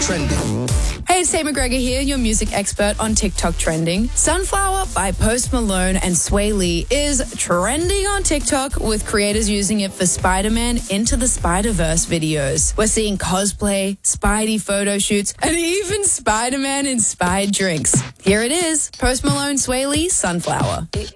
trending. Hey, it's Tate McGregor here, your music expert on TikTok trending. Sunflower by Post Malone and Sway Lee is trending on TikTok, with creators using it for Spider-Man Into the Spider-Verse videos. We're seeing cosplay, Spidey photo shoots, and even Spider-Man inspired drinks. Here it is, Post Malone, Sway Lee, Sunflower.